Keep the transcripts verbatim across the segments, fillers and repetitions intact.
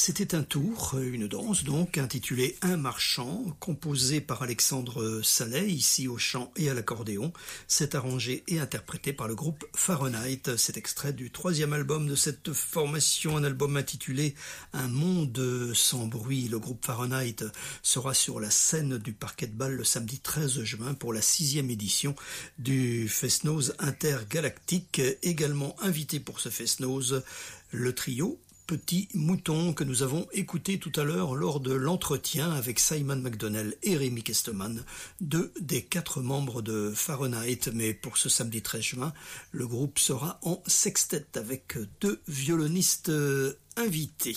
C'était un tour, une danse donc, intitulée Un marchand, composé par Alexandre Sallet, ici au chant et à l'accordéon. C'est arrangé et interprété par le groupe Fahrenheit. C'est extrait du troisième album de cette formation, un album intitulé Un monde sans bruit. Le groupe Fahrenheit sera sur la scène du Parquet de Bâle le samedi treize juin pour la sixième édition du Fest-Noz intergalactique. Également invité pour ce Fest-Noz, le trio Petit Mouton que nous avons écouté tout à l'heure lors de l'entretien avec Simon McDonnell et Rémi Kesteman, deux des quatre membres de Fahrenheit. Mais pour ce samedi treize juin, le groupe sera en sextet avec deux violonistes invités.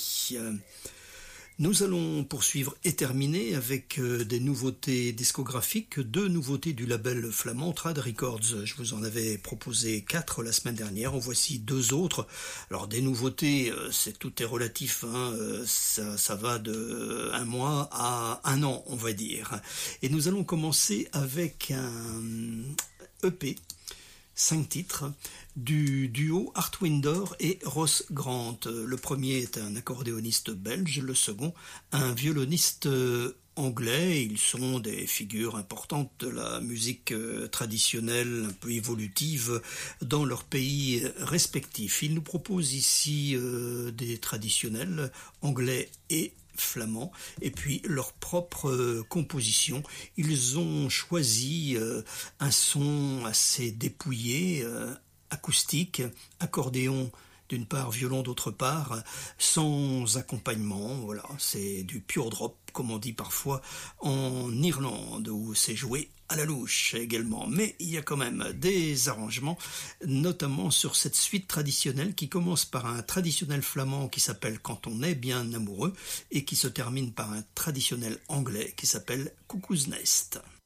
Nous allons poursuivre et terminer avec des nouveautés discographiques, deux nouveautés du label flamand Trad Records. Je vous en avais proposé quatre la semaine dernière, en voici deux autres. Alors des nouveautés, c'est tout est relatif, hein. ça, ça va de un mois à un an, on va dire. Et nous allons commencer avec un E P, cinq titres, du duo Hartwinder et Ross Grant. Le premier est un accordéoniste belge, le second un violoniste anglais. Ils sont des figures importantes de la musique traditionnelle, un peu évolutive dans leur pays respectifs. Ils nous proposent ici euh, des traditionnels anglais et flamands, et puis leur propre euh, composition. Ils ont choisi euh, un son assez dépouillé, euh, acoustique, accordéon d'une part, violon d'autre part, sans accompagnement. Voilà, c'est du pure drop, comme on dit parfois en Irlande, où c'est joué à la louche également. Mais il y a quand même des arrangements, notamment sur cette suite traditionnelle qui commence par un traditionnel flamand qui s'appelle Quand on est bien amoureux et qui se termine par un traditionnel anglais qui s'appelle Cuckoo's Nest.